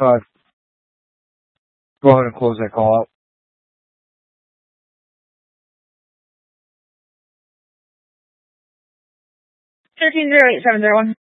5. Go ahead and close that call out. 1308-701.